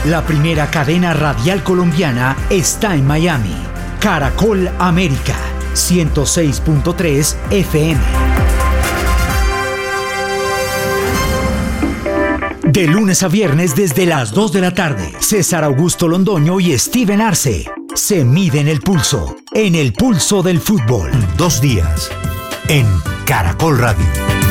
La primera cadena radial colombiana está en Miami. Caracol América, 106.3 FM. De lunes a viernes desde las 2 de la tarde, César Augusto Londoño y Steven Arce se miden el pulso, en el pulso del fútbol. 2 días, en Caracol Radio.